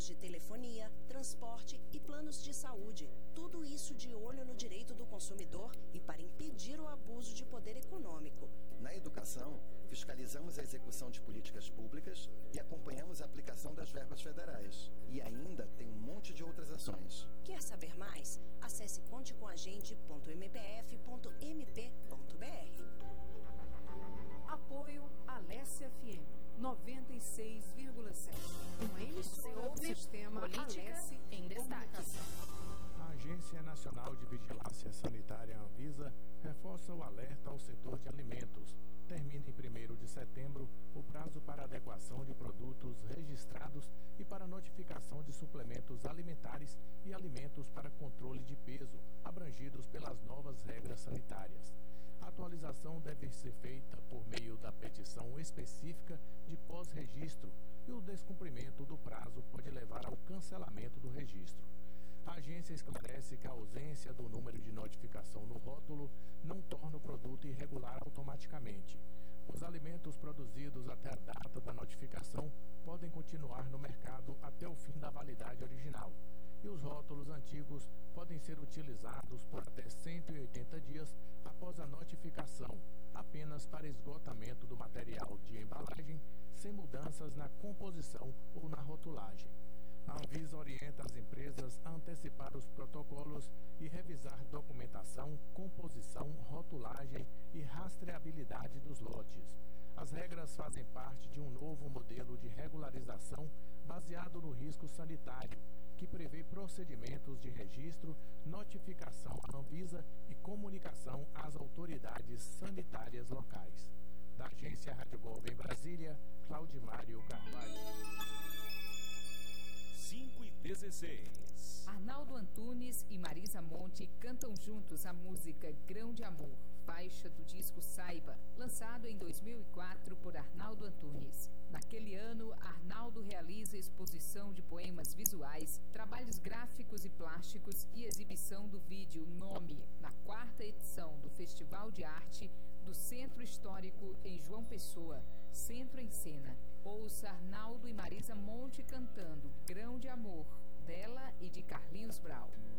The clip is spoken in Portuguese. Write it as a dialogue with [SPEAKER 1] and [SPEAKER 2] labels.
[SPEAKER 1] planos de telefonia, transporte e planos de saúde. Tudo isso de olho no direito do consumidor e para impedir o abuso de poder econômico.
[SPEAKER 2] Na educação, fiscalizamos a execução de políticas públicas e acompanhamos a aplicação das verbas federais. E ainda tem um monte de outras ações.
[SPEAKER 1] Quer saber mais? Acesse contecomagente.mpf.mp.br.
[SPEAKER 3] Apoio Alessia FM 96,7. Uma emissora do sistema
[SPEAKER 4] Política em Destaque.
[SPEAKER 5] A Agência Nacional de Vigilância Sanitária Anvisa reforça o alerta ao setor de alimentos. Termina em 1º de setembro o prazo para adequação de produtos registrados e para notificação de suplementos alimentares e alimentos para controle de peso, abrangidos pelas novas regras sanitárias. A atualização deve ser feita por meio da petição específica de pós-registro e o descumprimento do prazo pode levar ao cancelamento do registro. A agência esclarece que a ausência do número de notificação no rótulo não torna o produto irregular automaticamente. Os alimentos produzidos até a data da notificação podem continuar no mercado até o fim da validade original. E os rótulos antigos podem ser utilizados por até 180 dias após a notificação, apenas para esgotamento do material de embalagem, sem mudanças na composição ou na rotulagem. A Anvisa orienta as empresas a antecipar os protocolos e revisar documentação, composição, rotulagem e rastreabilidade dos lotes. As regras fazem parte de um novo modelo de regularização baseado no risco sanitário, que prevê procedimentos de registro, notificação à Anvisa e comunicação às autoridades sanitárias locais. Da Agência Rádio Globo em Brasília, Claudimário Carvalho.
[SPEAKER 6] 5h16.
[SPEAKER 4] Arnaldo Antunes e Marisa Monte cantam juntos a música Grão de Amor, faixa do disco Saiba, lançado em 2004 por Arnaldo Antunes. Naquele ano, Arnaldo realiza exposição de poemas visuais, trabalhos gráficos e plásticos e exibição do vídeo Nome, na 4ª edição do Festival de Arte do Centro Histórico em João Pessoa, Centro em Cena. Ouça Arnaldo e Marisa Monte cantando Grão de Amor, dela e de Carlinhos Brau.